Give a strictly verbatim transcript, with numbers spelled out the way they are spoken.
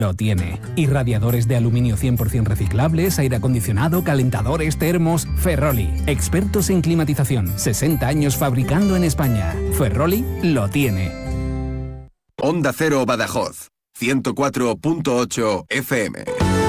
lo tiene. Y radiadores de aluminio cien por ciento reciclables, aire acondicionado, calentadores, termos. Ferroli, expertos en climatización. sesenta años fabricando en España. Ferroli lo tiene. Onda Cero Badajoz, ciento cuatro punto ocho F M.